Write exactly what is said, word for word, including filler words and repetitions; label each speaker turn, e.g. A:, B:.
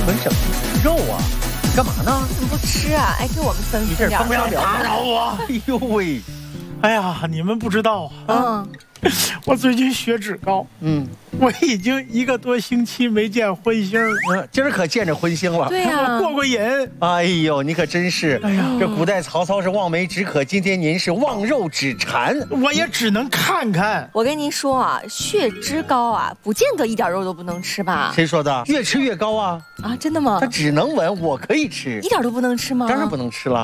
A: 分整肉啊？干嘛呢？
B: 你不吃啊？哎，给我们分分点。
A: 不要
C: 打扰我！
A: 哎呦喂！
C: 哎呀，你们不知道啊，嗯、我最近血脂高，嗯，我已经一个多星期没见荤腥了，
A: 嗯，今儿可见着荤腥了。
B: 对呀、
C: 啊，过过瘾。
A: 哎呦，你可真是！哎呀，这古代曹操是望梅止渴，今天您是望肉止馋，
C: 我也只能看看。
B: 我跟您说啊，血脂高啊，不见得一点肉都不能吃吧？
A: 谁说的？越吃越高啊！
B: 啊，真的吗？
A: 他只能闻，我可以吃，
B: 一点都不能吃吗？
A: 当然不能吃了。